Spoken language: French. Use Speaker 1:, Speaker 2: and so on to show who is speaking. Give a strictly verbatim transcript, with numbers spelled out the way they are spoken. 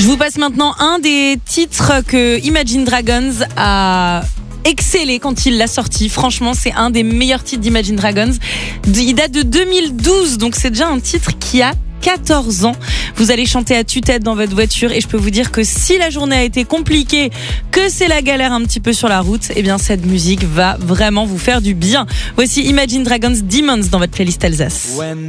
Speaker 1: vous passe maintenant un des titres que Imagine Dragons a excellé quand il l'a sorti. Franchement, c'est un des meilleurs titres d'Imagine Dragons. Il date de deux mille douze, donc c'est déjà un titre qui a quatorze ans. Vous allez chanter à tue-tête dans votre voiture et je peux vous dire que si la journée a été compliquée, que c'est la galère un petit peu sur la route, eh bien cette musique va vraiment vous faire du bien. Voici Imagine Dragons Demons dans votre playlist Alsace. When